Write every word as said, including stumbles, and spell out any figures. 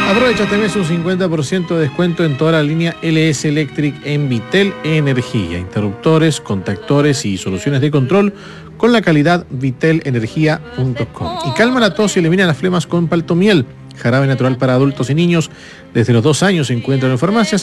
Aprovecha este mes un cincuenta por ciento de descuento en toda la línea L S Electric en Vitel Energía. Interruptores, contactores y soluciones de control con la calidad vitel energía punto com. Y calma la tos y elimina las flemas con Paltomiel. Jarabe natural para adultos y niños. Desde los dos años se encuentran en farmacias